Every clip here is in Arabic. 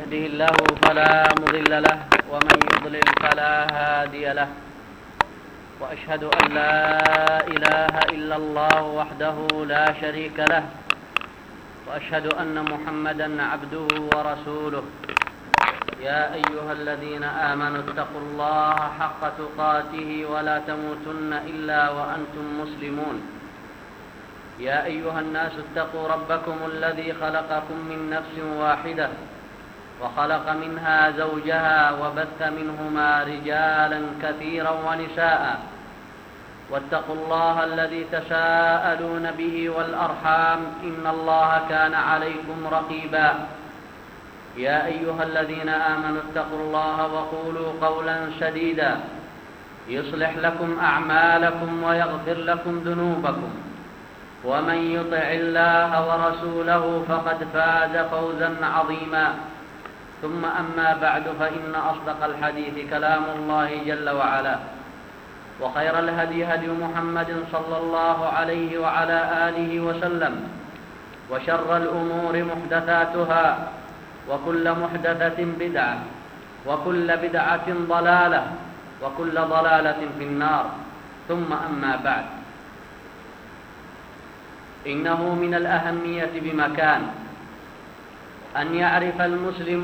يهده الله فلا مضل له ومن يضلل فلا هادي له، وأشهد أن لا إله إلا الله وحده لا شريك له، وأشهد أن محمدا عبده ورسوله. يا أيها الذين آمنوا اتقوا الله حق تقاته ولا تموتن إلا وأنتم مسلمون. يا أيها الناس اتقوا ربكم الذي خلقكم من نفس واحدة وخلق منها زوجها وبث منهما رجالا كثيرا ونساء، واتقوا الله الذي تساءلون به والأرحام إن الله كان عليكم رقيبا. يا أيها الذين آمنوا اتقوا الله وقولوا قولا سديدا يصلح لكم أعمالكم ويغفر لكم ذنوبكم، ومن يطع الله ورسوله فقد فاز فوزا عظيما. ثم أما بعد، فإن أصدق الحديث كلام الله جل وعلا، وخير الهدي هدي محمد صلى الله عليه وعلى آله وسلم، وشر الأمور محدثاتها، وكل محدثة بدعة، وكل بدعة ضلالة، وكل ضلالة في النار. ثم أما بعد، إنه من الأهمية بمكان أن يعرف المسلم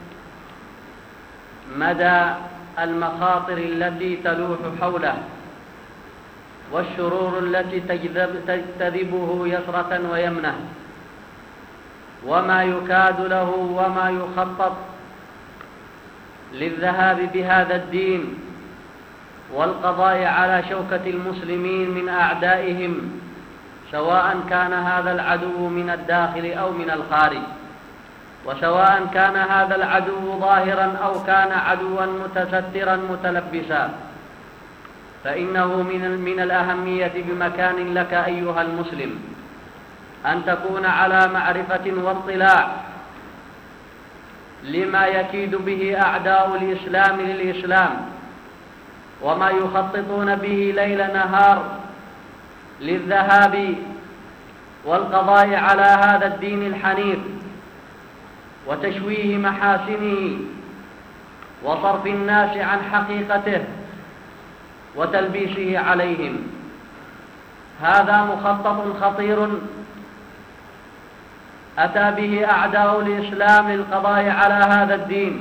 مدى المخاطر التي تلوح حوله، والشرور التي تجذبه يسرة ويمنة، وما يكاد له وما يخطط للذهاب بهذا الدين والقضاء على شوكة المسلمين من أعدائهم، سواء كان هذا العدو من الداخل أو من الخارج، وسواء كان هذا العدو ظاهرا أو كان عدوا متسترا متلبسا، فإنه من الأهمية بمكان لك أيها المسلم أن تكون على معرفة واطلاع لما يكيد به أعداء الإسلام للإسلام، وما يخططون به ليل نهار للذهاب والقضاء على هذا الدين الحنيف، وتشويه محاسنه، وصرف الناس عن حقيقته، وتلبيسه عليهم. هذا مخطط خطير أتى به أعداء الإسلام للقضاء على هذا الدين،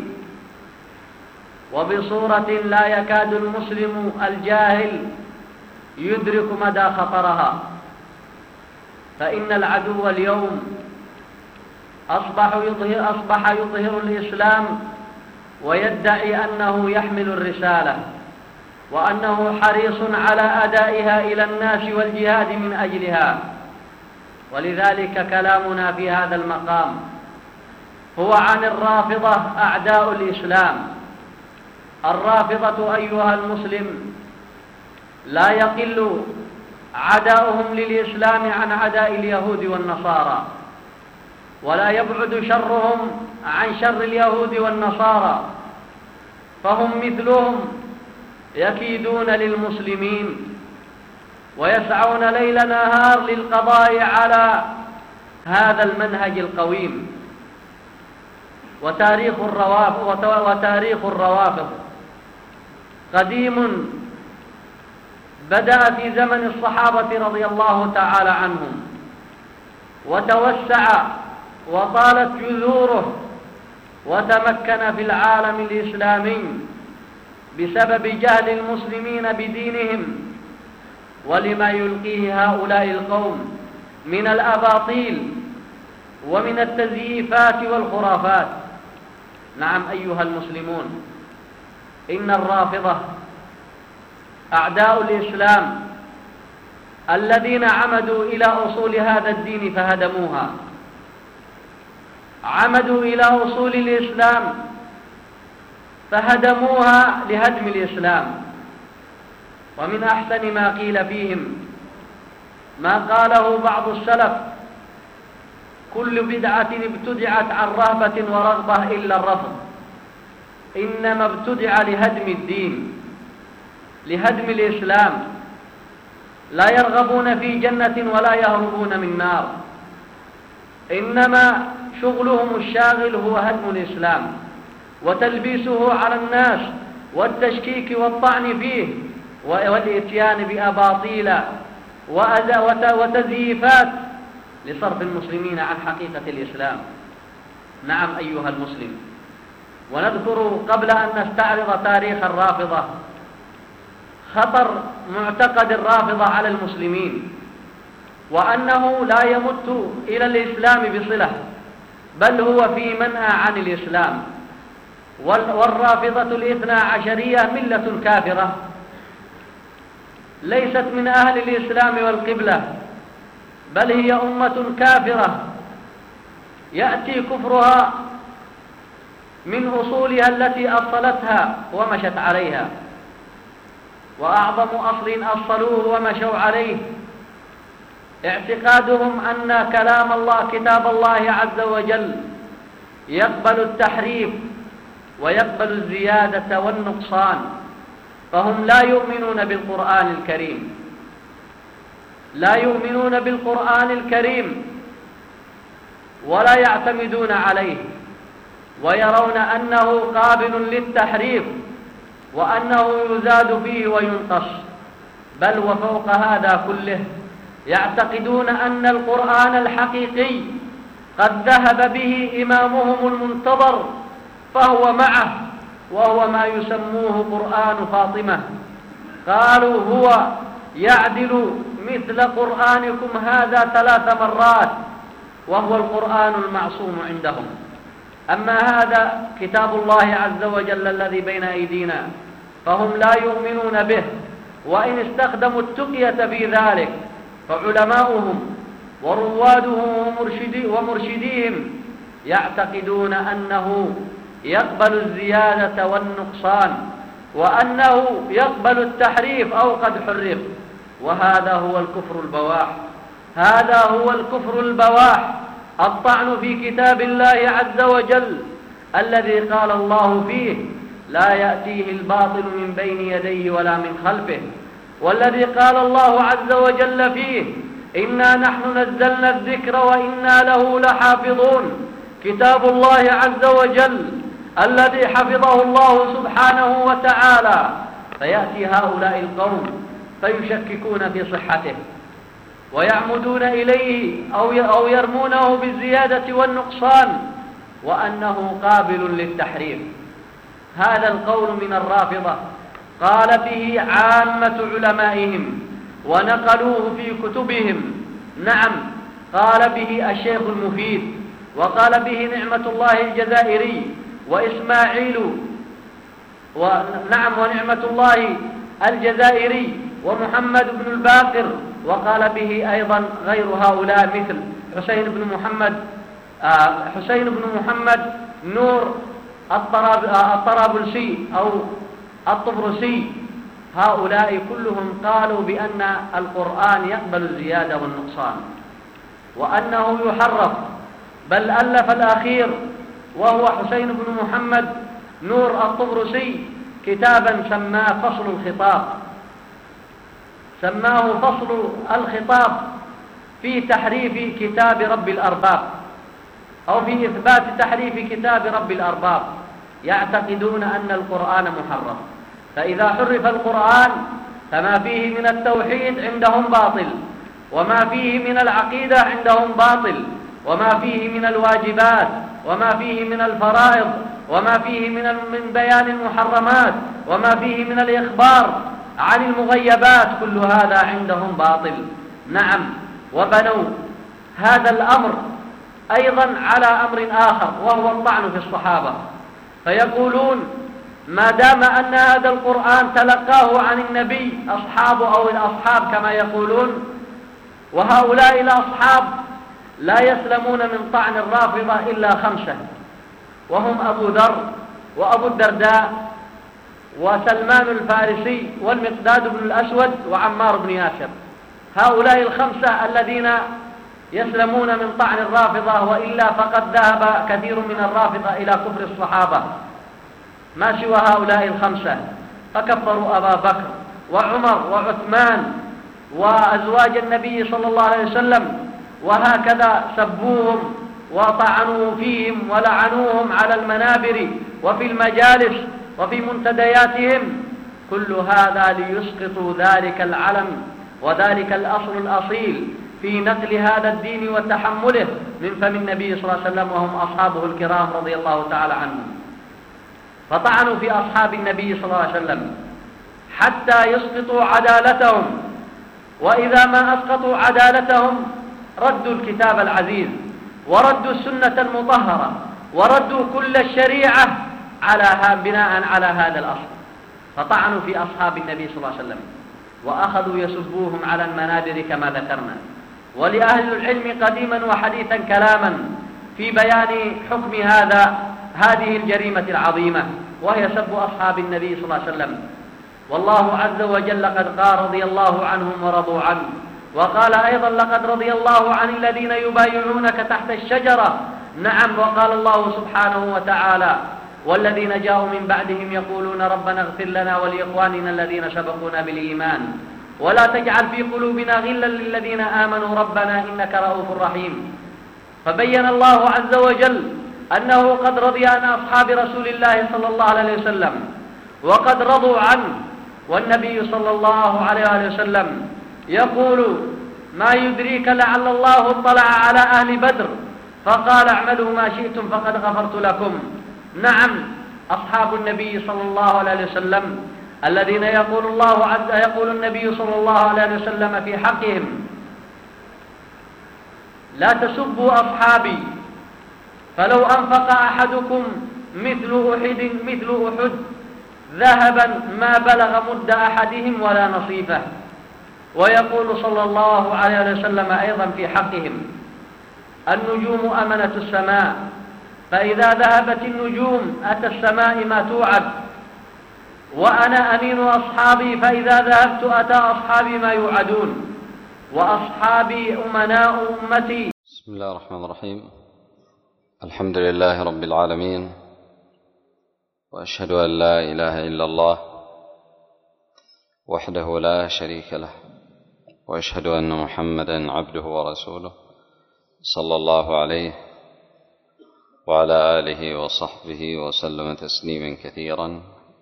وبصورة لا يكاد المسلم الجاهل يدرك مدى خطرها. فإن العدو اليوم أصبح يظهر الإسلام ويدعي أنه يحمل الرسالة، وأنه حريص على أدائها إلى الناس والجهاد من أجلها. ولذلك كلامنا في هذا المقام هو عن الرافضة أعداء الإسلام. الرافضة أيها المسلم لا يقل عداؤهم للإسلام عن عداء اليهود والنصارى، ولا يبعد شرهم عن شر اليهود والنصارى، فهم مثلهم يكيدون للمسلمين ويسعون ليل نهار للقضاء على هذا المنهج القويم. وتاريخ الروافض قديم، بدأ في زمن الصحابة رضي الله تعالى عنهم، وتوسع وطالت جذوره، وتمكن في العالم الإسلامي بسبب جهل المسلمين بدينهم ولما يلقيه هؤلاء القوم من الأباطيل ومن التزييفات والخرافات. نعم أيها المسلمون، إن الرافضة أعداء الإسلام الذين عمدوا إلى أصول هذا الدين فهدموها، عمدوا إلى أصول الإسلام فهدموها لهدم الإسلام. ومن أحسن ما قيل فيهم ما قاله بعض السلف: كل بدعة ابتدعت عن رهبة ورغبة إلا الرفض، إنما ابتدع لهدم الدين، لهدم الإسلام. لا يرغبون في جنة ولا يهربون من نار، إنما شغلهم الشاغل هو هدم الإسلام وتلبيسه على الناس والتشكيك والطعن فيه والإتيان بأباطيل وتزييفات لصرف المسلمين عن حقيقة الإسلام. نعم أيها المسلم، ونذكر قبل أن نستعرض تاريخ الرافضة خطر معتقد الرافضة على المسلمين، وأنه لا يمت إلى الإسلام بصلة، بل هو في منأى عن الإسلام. والرافضة الاثنى عشرية ملة كافرة ليست من أهل الإسلام والقبلة، بل هي أمة كافرة يأتي كفرها من أصولها التي أصلتها ومشت عليها. وأعظم أصل أصلوه ومشوا عليه اعتقادهم أن كلام الله كتاب الله عز وجل يقبل التحريف ويقبل الزيادة والنقصان، فهم لا يؤمنون بالقرآن الكريم، لا يؤمنون بالقرآن الكريم ولا يعتمدون عليه، ويرون أنه قابل للتحريف وأنه يزاد فيه وينقص. بل وفوق هذا كله يعتقدون أن القرآن الحقيقي قد ذهب به إمامهم المنتظر فهو معه، وهو ما يسموه قرآن فاطمة. قالوا هو يعدل مثل قرآنكم هذا 3 مرات، وهو القرآن المعصوم عندهم. أما هذا كتاب الله عز وجل الذي بين أيدينا فهم لا يؤمنون به، وإن استخدموا التقية في ذلك فعلماؤهم وروادهم ومرشديهم يعتقدون أنه يقبل الزيادة والنقصان، وأنه يقبل التحريف أو قد حرف. وهذا هو الكفر البواح، هذا هو الكفر البواح، الطعن في كتاب الله عز وجل الذي قال الله فيه لا يأتيه الباطل من بين يديه ولا من خلفه، والذي قال الله عز وجل فيه إنا نحن نزلنا الذكر وإنا له لحافظون. كتاب الله عز وجل الذي حفظه الله سبحانه وتعالى، فيأتي هؤلاء القوم فيشككون في صحته ويعمدون إليه أو يرمونه بالزيادة والنقصان وأنه قابل للتحريف. هذا القول من الرافضة قال به عامة علمائهم ونقلوه في كتبهم. نعم، قال به الشيخ المفيد، وقال به نعمة الله الجزائري وإسماعيل ونعمة الله الجزائري ومحمد بن الباقر، وقال به أيضا غير هؤلاء مثل حسين بن محمد نور الطرابلسي أو الطبرسي. هؤلاء كلهم قالوا بأن القرآن يقبل الزيادة والنقصان وأنه يحرف. بل ألف الأخير وهو حسين بن محمد نور الطبرسي كتابا سماه فصل الخطاب في تحريف كتاب رب الأرباب، أو في إثبات تحريف كتاب رب الأرباب. يعتقدون أن القرآن محرف، فإذا حرف القرآن فما فيه من التوحيد عندهم باطل، وما فيه من العقيدة عندهم باطل، وما فيه من الواجبات، وما فيه من الفرائض، وما فيه من بيان المحرمات، وما فيه من الإخبار عن المغيبات، كل هذا عندهم باطل. نعم، وبنوا هذا الأمر أيضا على أمر آخر وهو الطعن في الصحابة، فيقولون ما دام أن هذا القرآن تلقاه عن النبي أصحابه أو الأصحاب كما يقولون، وهؤلاء الأصحاب لا يسلمون من طعن الرافضة إلا 5، وهم أبو ذر وأبو الدرداء وسلمان الفارسي والمقداد بن الأسود وعمار بن ياسر. هؤلاء 5 الذين يسلمون من طعن الرافضة، وإلا فقد ذهب كثير من الرافضة إلى كفر الصحابة ما سوى هؤلاء 5، فكفروا أبا بكر وعمر وعثمان وأزواج النبي صلى الله عليه وسلم، وهكذا سبوهم وطعنوا فيهم ولعنوهم على المنابر وفي المجالس وفي منتدياتهم، كل هذا ليسقطوا ذلك العلم وذلك الأصل الأصيل في نقل هذا الدين وتحمله من فم النبي صلى الله عليه وسلم وهم أصحابه الكرام رضي الله تعالى عنهم. فطعنوا في أصحاب النبي صلى الله عليه وسلم حتى يسقطوا عدالتهم، وإذا ما أسقطوا عدالتهم ردوا الكتاب العزيز وردوا السنة المطهرة وردوا كل الشريعة بناء على هذا الأصل. فطعنوا في أصحاب النبي صلى الله عليه وسلم وأخذوا يسبوهم على المنابر كما ذكرنا. ولأهل العلم قديما وحديثا كلاما في بيان حكم هذه الجريمة العظيمة، وهي سب أصحاب النبي صلى الله عليه وسلم. والله عز وجل قد قال رضي الله عنهم ورضوا عنه، وقال أيضا لقد رضي الله عن الذين يبايعونك تحت الشجرة. نعم، وقال الله سبحانه وتعالى والذين جاءوا من بعدهم يقولون ربنا اغفر لنا ولإخواننا الذين سبقونا بالإيمان ولا تجعل في قلوبنا غلا للذين آمنوا ربنا إنك رؤوف رحيم. فبين الله عز وجل أنه قد رضي عن أصحاب رسول الله صلى الله عليه وسلم وقد رضوا عنه. والنبي صلى الله عليه وسلم يقول ما يدريك لعل الله اطلع على أهل بدر فقال اعملوا ما شئتم فقد غفرت لكم. نعم، أصحاب النبي صلى الله عليه وسلم الذين يقول النبي صلى الله عليه وسلم في حقهم لا تسبوا أصحابي فلو أنفق أحدكم مثل أحد ذهبا ما بلغ مد أحدهم ولا نصيفه. ويقول صلى الله عليه وسلم أيضا في حقهم النجوم أمنة السماء فإذا ذهبت النجوم أتى السماء ما توعد، وأنا أمين أصحابي فإذا ذهبت أتى أصحابي ما يوعدون، وأصحابي أمناء أمتي. بسم الله الرحمن الرحيم. الحمد لله رب العالمين، وأشهد أن لا إله إلا الله وحده لا شريك له، وأشهد أن محمدا عبده ورسوله صلى الله عليه وعلى آله وصحبه وسلم تسليما كثيرا.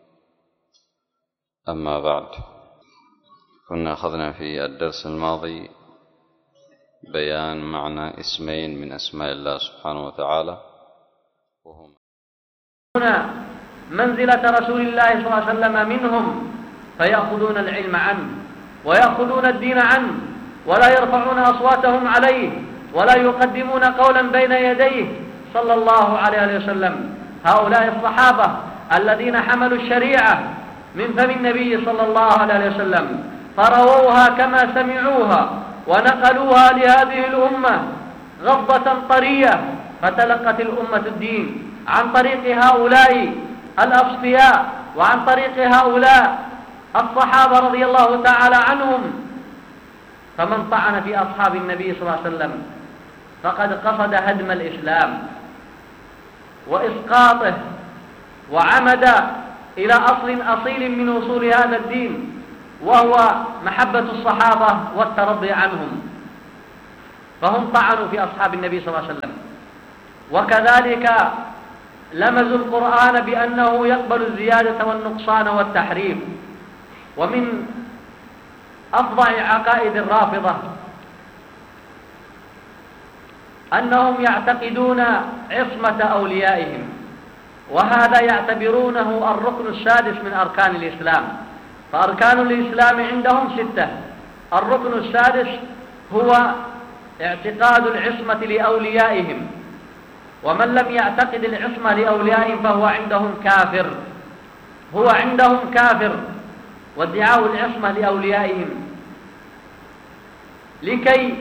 أما بعد، كنا أخذنا في الدرس الماضي بيان معنى اسمين من أسماء الله سبحانه وتعالى، وهما هنا منزلة رسول الله صلى الله عليه وسلم منهم، فيأخذون العلم عنه ويأخذون الدين عنه ولا يرفعون أصواتهم عليه ولا يقدمون قولا بين يديه صلى الله عليه وسلم. هؤلاء الصحابة الذين حملوا الشريعة من فم النبي صلى الله عليه وسلم فرووها كما سمعوها ونقلوها لهذه الأمة غضة طرية، فتلقت الأمة الدين عن طريق هؤلاء الأصفياء وعن طريق هؤلاء الصحابة رضي الله تعالى عنهم. فمن طعن في أصحاب النبي صلى الله عليه وسلم فقد قصد هدم الإسلام وإسقاطه، وعمد إلى أصل أصيل من أصول هذا الدين، وهو محبة الصحابة والترضي عنهم. فهم طعنوا في أصحاب النبي صلى الله عليه وسلم، وكذلك لمزوا القرآن بأنه يقبل الزيادة والنقصان والتحريف. ومن أفظع عقائد الرافضة أنهم يعتقدون عصمة أوليائهم، وهذا يعتبرونه الركن السادس من أركان الإسلام. فأركان الإسلام عندهم 6. الركن السادس هو اعتقاد العصمة لأوليائهم، ومن لم يعتقد العصمة لأوليائهم فهو عندهم كافر. هو عندهم كافر. وادعاء العصمة لأوليائهم لكي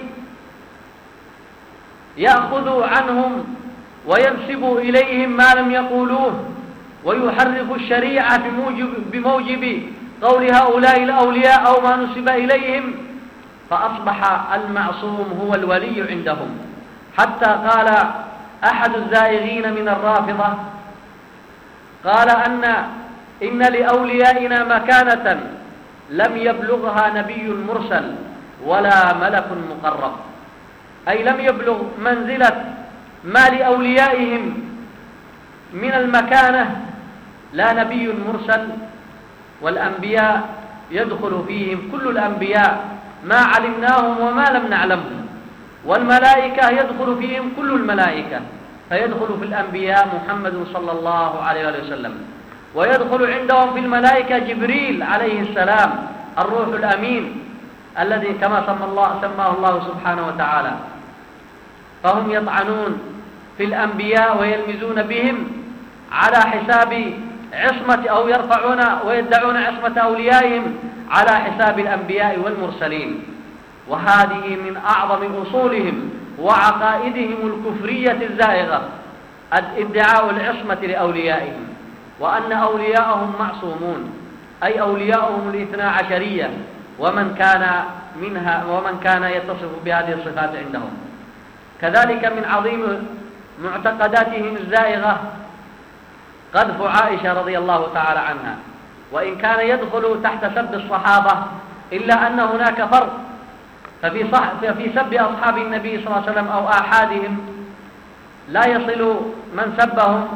يأخذوا عنهم وينسبوا إليهم ما لم يقولوه، ويحرفوا الشريعة بموجب قول هؤلاء الأولياء أو ما نسب إليهم، فأصبح المعصوم هو الولي عندهم. حتى قال أحد الزائغين من الرافضة قال إن لأوليائنا مكانة لم يبلغها نبي مرسل ولا ملك مقرب، أي لم يبلغ منزلة ما لأوليائهم من المكانة، لا نبي مرسل، والأنبياء يدخل فيهم كل الأنبياء ما علمناهم وما لم نعلمهم، والملائكة يدخل فيهم كل الملائكة، فيدخل في الأنبياء محمد صلى الله عليه وسلم، ويدخل عندهم في الملائكة جبريل عليه السلام الروح الأمين الذي كما سماه الله سبحانه وتعالى. فهم يطعنون في الأنبياء ويلمزون بهم على حساب عصمة، أو يرفعون ويدعون عصمة أوليائهم على حساب الأنبياء والمرسلين. وهذه من أعظم أصولهم وعقائدهم الكفرية الزائغة، ادعاء العصمة لأوليائهم، وأن أولياءهم معصومون، أي أولياءهم الاثنا عشرية ومن كان يتصف بهذه الصفات عندهم. كذلك من عظيم معتقداتهم الزائغة قذف عائشة رضي الله تعالى عنها، وإن كان يدخل تحت سب الصحابة إلا أن هناك فرق، ففي سب أصحاب النبي صلى الله عليه وسلم أو آحادهم لا يصل من سبهم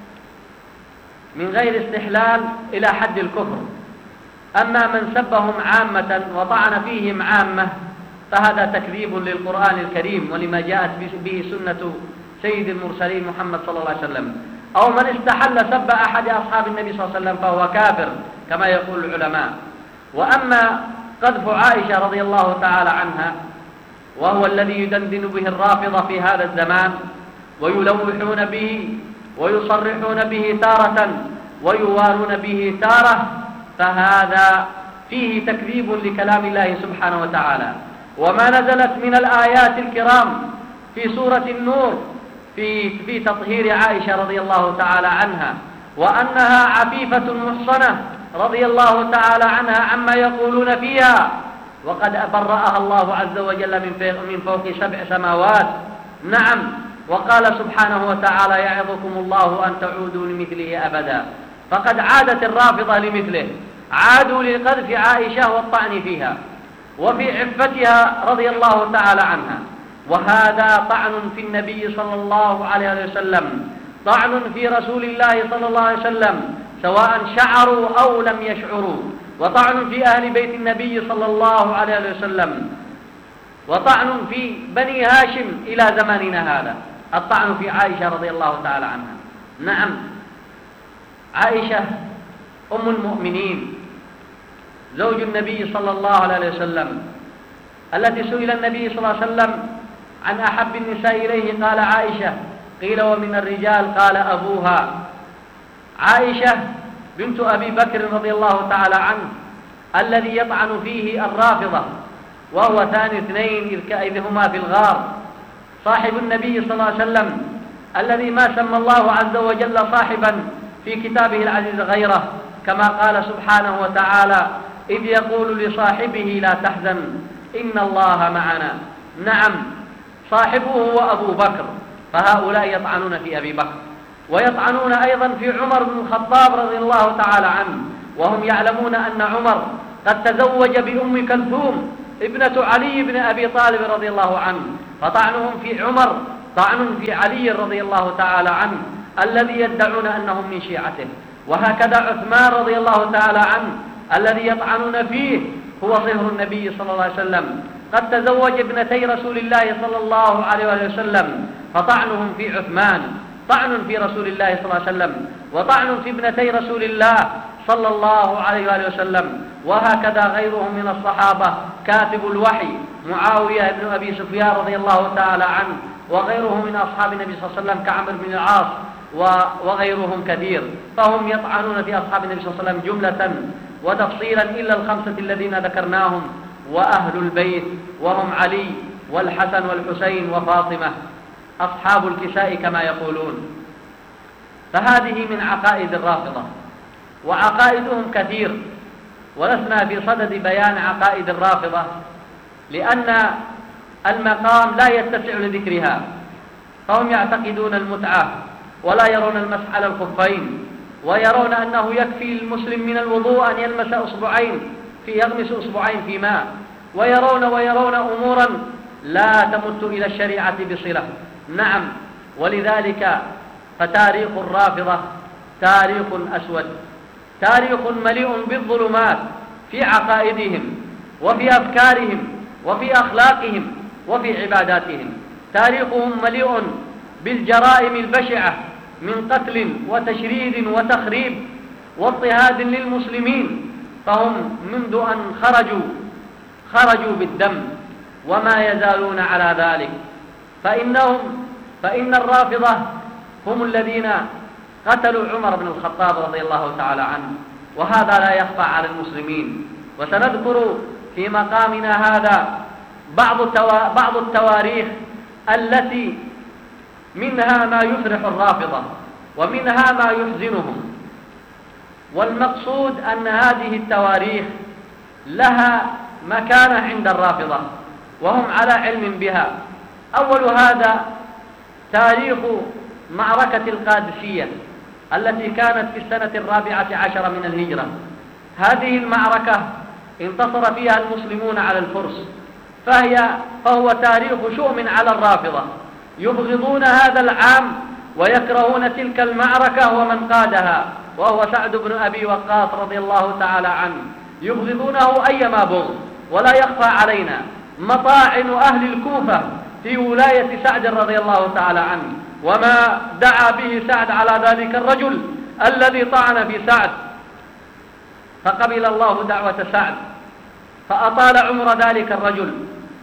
من غير استحلال إلى حد الكفر، أما من سبهم عامة وطعن فيهم عامة فهذا تكذيب للقرآن الكريم ولما جاءت به سنة سيد المرسلين محمد صلى الله عليه وسلم. أو من استحل سب أحد أصحاب النبي صلى الله عليه وسلم فهو كافر كما يقول العلماء. وأما قذف عائشة رضي الله تعالى عنها، وهو الذي يدندن به الرافضة في هذا الزمان ويلوحون به ويصرحون به تارة ويوارون به تارة، فهذا فيه تكذيب لكلام الله سبحانه وتعالى. وما نزلت من الآيات الكرام في سورة النور في تطهير عائشة رضي الله تعالى عنها، وأنها عفيفة محصنة رضي الله تعالى عنها عما يقولون فيها، وقد برأها الله عز وجل من فوق 7 سماوات. نعم، وقال سبحانه وتعالى: يعظكم الله أن تعودوا لمثله أبدا. فقد عادت الرافضة لمثله، عادوا لقذف عائشة والطعن فيها وفي عفتها رضي الله تعالى عنها، وهذا طعن في النبي صلى الله عليه وسلم، طعن في رسول الله صلى الله عليه وسلم سواء شعروا أو لم يشعروا، وطعن في أهل بيت النبي صلى الله عليه وسلم، وطعن في بني هاشم إلى زماننا هذا، الطعن في عائشة رضي الله تعالى عنها. نعم، عائشة أم المؤمنين زوج النبي صلى الله عليه وسلم، التي سئل النبي صلى الله عليه وسلم عن أحب النساء إليه قال عائشة، قيل ومن الرجال قال أبوها. عائشة بنت أبي بكر رضي الله تعالى عنه الذي يطعن فيه الرافضة، وهو ثاني 2 إذ هما في الغار، صاحب النبي صلى الله عليه وسلم الذي ما سمى الله عز وجل صاحبا في كتابه العزيز غيره، كما قال سبحانه وتعالى: إذ يقول لصاحبه لا تحزن إن الله معنا. نعم، صاحبه هو أبو بكر، فهؤلاء يطعنون في أبي بكر، ويطعنون أيضا في عمر بن الخطاب رضي الله تعالى عنه، وهم يعلمون أن عمر قد تزوج بأم كلثوم ابنة علي بن أبي طالب رضي الله عنه، فطعنهم في عمر طعن في علي رضي الله تعالى عنه الذي يدعون أنهم من شيعته. وهكذا عثمان رضي الله تعالى عنه الذي يطعنون فيه هو صهر النبي صلى الله عليه وسلم، قد تزوج ابنتي رسول الله صلى الله عليه وسلم، فطعنهم في عثمان طعن في رسول الله صلى الله عليه وسلم، وطعن في ابنتي رسول الله صلى الله عليه وسلم. وهكذا غيرهم من الصحابة، كاتب الوحي معاوية بن أبي سفيان رضي الله تعالى عنه، وغيره من أصحاب النبي صلى الله عليه وسلم كعمرو بن العاص وغيرهم كثير، فهم يطعنون في أصحاب النبي صلى الله عليه وسلم جملة وتفصيلا إلا 5 الذين ذكرناهم، وأهل البيت وهم علي والحسن والحسين وفاطمة أصحاب الكساء كما يقولون. فهذه من عقائد الرافضة، وعقائدهم كثير، ولسنا في صدد بيان عقائد الرافضة لأن المقام لا يتسع لذكرها. فهم يعتقدون المتعة ولا يرون المسح على الخفين، ويرون أنه يكفي المسلم من الوضوء أن يغمس أصبعين في ماء، ويرون أمورا لا تمت إلى الشريعة بصلة. نعم، ولذلك فتاريخ الرافضة تاريخ أسود، تاريخ مليء بالظلمات في عقائدهم وفي أفكارهم وفي أخلاقهم وفي عباداتهم. تاريخهم مليء بالجرائم البشعة من قتل وتشريد وتخريب واضطهاد للمسلمين، فهم منذ أن خرجوا بالدم وما يزالون على ذلك. فإن الرافضة هم الذين قتلوا عمر بن الخطاب رضي الله تعالى عنه، وهذا لا يخفى على المسلمين. وسنذكر في مقامنا هذا بعض التواريخ التي منها ما يفرح الرافضة ومنها ما يحزنهم، والمقصود أن هذه التواريخ لها مكانة عند الرافضة وهم على علم بها. أول هذا تاريخ معركة القادسية التي كانت في السنة 14 من الهجرة. هذه المعركة انتصر فيها المسلمون على الفرس، فهو تاريخ شؤم على الرافضة، يبغضون هذا العام ويكرهون تلك المعركة ومن قادها وهو سعد بن أبي وقاص رضي الله تعالى عنه، يبغضونه أيما بغض. ولا يخفى علينا مطاعن أهل الكوفة في ولاية سعد رضي الله تعالى عنه، وما دعا به سعد على ذلك الرجل الذي طعن في سعد، فقبل الله دعوة سعد فأطال عمر ذلك الرجل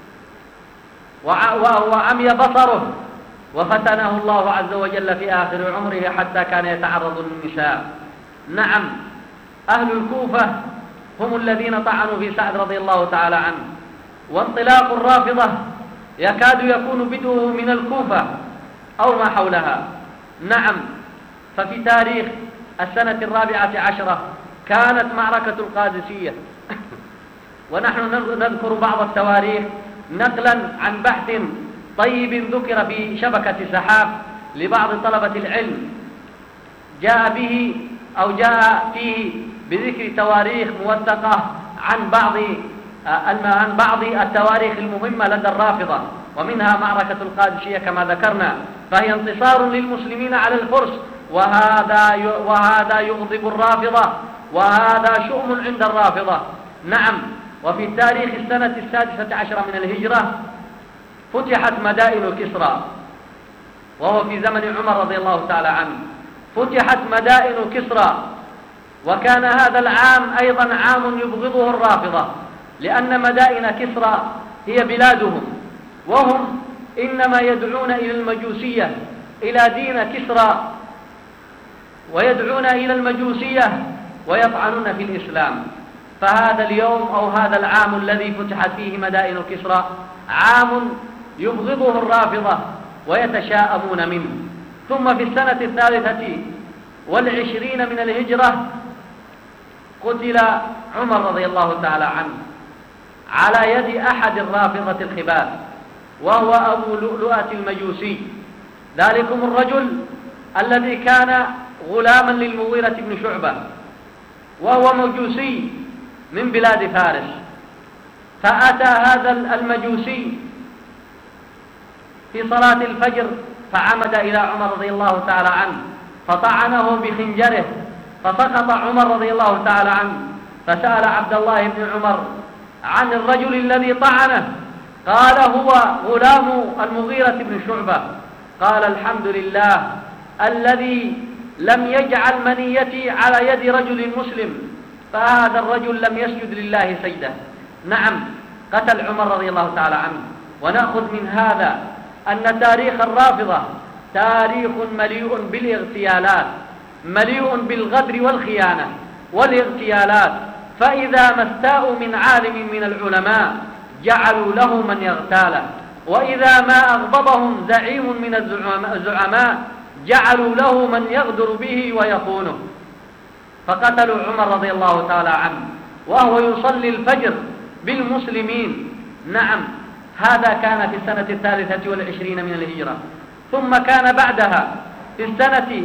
وعمي بصره، وفتنه الله عز وجل في آخر عمره حتى كان يتعرض للنساء. نعم، أهل الكوفة هم الذين طعنوا في سعد رضي الله تعالى عنه. وانطلاق الرافضة يكاد يكون بدءه من الكوفة أو ما حولها. نعم، ففي تاريخ السنة 14 كانت معركة القادسية. ونحن نذكر بعض التواريخ نقلا عن بحث طيب ذكر في شبكة سحاب لبعض طلبة العلم، جاء فيه بذكر تواريخ موثقة عن بعض التواريخ المهمة لدى الرافضة، ومنها معركة القادسية كما ذكرنا، فهي انتصار للمسلمين على الفرس، وهذا يغضب الرافضة، وهذا شؤم عند الرافضة. نعم، وفي تاريخ السنة 16 من الهجرة فتحت مدائن كسرى، وهو في زمن عمر رضي الله تعالى عنه. فتحت مدائن كسرى، وكان هذا العام أيضا عام يبغضه الرافضة، لأن مدائن كسرى هي بلادهم، وهم إنما يدعون إلى المجوسية، إلى دين كسرى، ويدعون إلى المجوسية ويطعنون في الإسلام. فهذا اليوم أو هذا العام الذي فتحت فيه مدائن كسرى عام يبغضه الرافضة ويتشاءمون منه. ثم في السنة 23 من الهجرة قتل عمر رضي الله تعالى عنه على يد أحد الرافضة الخباث، وهو أبو لؤلؤة المجوسي، ذلكم الرجل الذي كان غلاما للمغيرة بن شعبة، وهو مجوسي من بلاد فارس. فأتى هذا المجوسي في صلاة الفجر فعمد إلى عمر رضي الله تعالى عنه فطعنه بخنجره، فسقط عمر رضي الله تعالى عنه، فسأل عبد الله بن عمر عن الرجل الذي طعنه، قال هو غلام المغيرة بن شعبة. قال الحمد لله الذي لم يجعل منيتي على يد رجل مسلم، فهذا الرجل لم يسجد لله سجدة. نعم، قتل عمر رضي الله تعالى عنه. ونأخذ من هذا أن تاريخ الرافضة تاريخ مليء بالاغتيالات، مليء بالغدر والخيانة والاغتيالات. فإذا ما استاءوا من عالم من العلماء جعلوا له من يغتاله، وإذا ما أغضبهم زعيم من الزعماء جعلوا له من يغدر به ويخونه. فقتلوا عمر رضي الله تعالى عنه وهو يصلي الفجر بالمسلمين. نعم، هذا كان في السنة 23 من الهجرة. ثم كان بعدها في السنة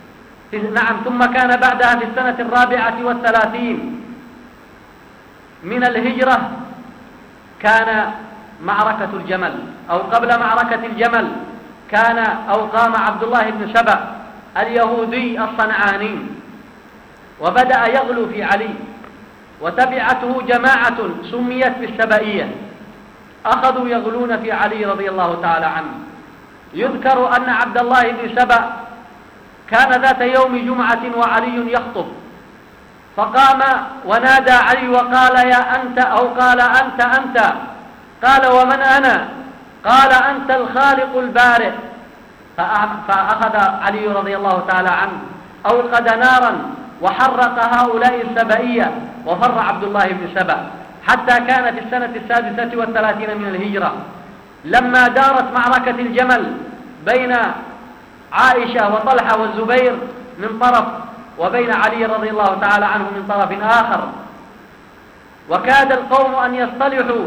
34 من الهجرة كان معركة الجمل، أو قبل معركة الجمل قام عبد الله بن سبأ اليهودي الصنعاني وبدأ يغلو في علي، وتبعته جماعة سميت بالسبائية، أخذوا يغلون في علي رضي الله تعالى عنه. يذكر أن عبد الله بن سبأ كان ذات يوم جمعة وعلي يخطب، فقام ونادى علي وقال يا أنت، أو قال أنت، قال ومن أنا؟ قال أنت الخالق البارئ. فأخذ علي رضي الله تعالى عنه أوقد نارا وحرق هؤلاء السبائية، وفر عبد الله بن سبأ حتى كان في السنة 36 من الهجرة، لما دارت معركة الجمل بين عائشة وطلحة والزبير من طرف، وبين علي رضي الله تعالى عنه من طرف آخر، وكاد القوم أن يصطلحوا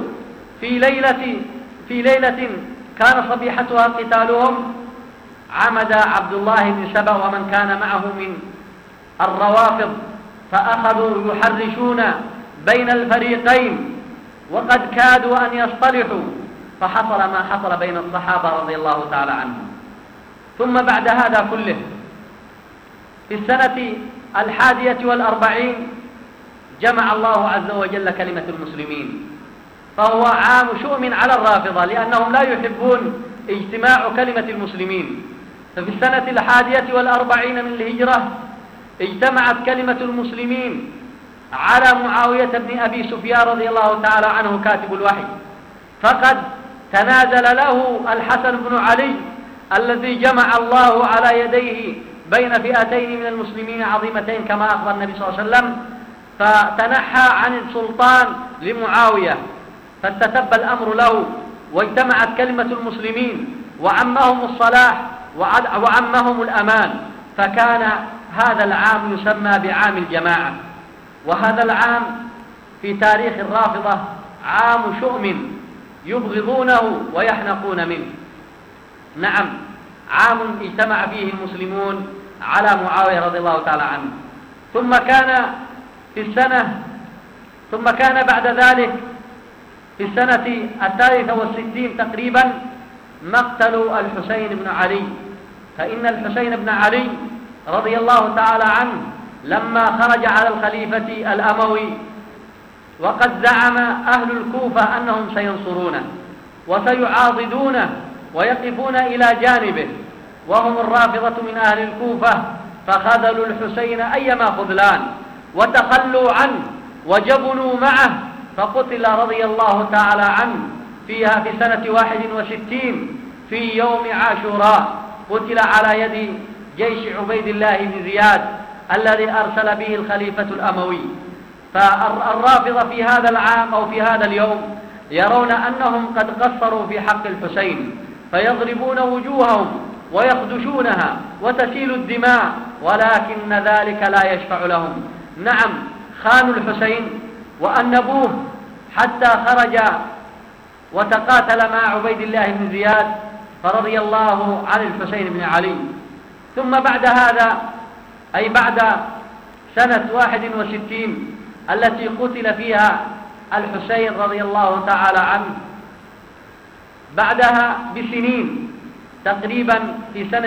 في ليلة كان صبيحتها قتالهم. عمد عبد الله بن سبأ ومن كان معه من الروافض، فأخذوا يحرشون بين الفريقين، وقد كادوا أن يصطلحوا، فحصل ما حصل بين الصحابة رضي الله تعالى عنهم. ثم بعد هذا كله في السنة 41 جمع الله عز وجل كلمة المسلمين، فهو عام شؤم على الرافضة لأنهم لا يحبون اجتماع كلمة المسلمين. ففي السنة 41 من الهجرة اجتمعت كلمة المسلمين على معاوية بن أبي سفيان رضي الله تعالى عنه كاتب الوحي، فقد تنازل له الحسن بن علي الذي جمع الله على يديه بين فئتين من المسلمين عظيمتين كما أخبر النبي صلى الله عليه وسلم، فتنحى عن السلطان لمعاوية، فاستتب الأمر له، واجتمعت كلمة المسلمين وعمهم الصلاح وعمهم الأمان، فكان هذا العام يسمى بعام الجماعة. وهذا العام في تاريخ الرافضة عام شؤم يبغضونه ويحنقون منه. نعم، عام اجتمع فيه المسلمون على معاوية رضي الله تعالى عنه. ثم كان بعد ذلك في السنة 63 تقريبا مقتل الحسين بن علي، فإن الحسين بن علي رضي الله تعالى عنه لما خرج على الخليفة الأموي، وقد زعم أهل الكوفة أنهم سينصرونه وسيعاضدونه ويقفون إلى جانبه، وهم الرافضة من أهل الكوفة، فخذلوا الحسين أيما خذلان وتخلوا عنه وجبنوا معه، فقتل رضي الله تعالى عنه فيها في سنة 61 في يوم عاشوراء، قتل على يد جيش عبيد الله بن زياد الذي أرسل به الخليفة الأموي. فالرافضة في هذا العام أو في هذا اليوم يرون أنهم قد قصروا في حق الحسين، فيضربون وجوههم ويخدشونها وتسيل الدماء، ولكن ذلك لا يشفع لهم. نعم، خانوا الحسين وأنبوه حتى خرج وتقاتل مع عبيد الله بن زياد فرضي الله عن الحسين بن علي. ثم بعد هذا، أي بعد سنة 61 التي قتل فيها الحسين رضي الله تعالى عنه، بعدها بسنين تقريبا في سنة